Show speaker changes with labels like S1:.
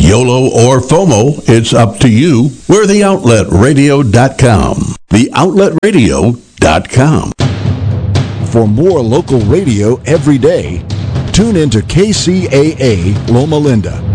S1: YOLO or FOMO, it's up to you. We're theOutletRadio.com. TheOutletRadio.com.
S2: For more local radio every day, tune into KCAA Loma Linda.